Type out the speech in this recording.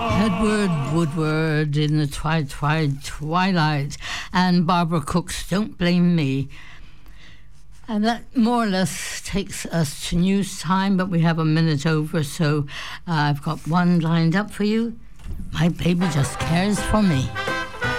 Edward Woodward in the Twilight, and Barbara Cook's Don't Blame Me. And that more or less takes us to news time, but we have a minute over, so I've got one lined up for you. My baby just cares for me.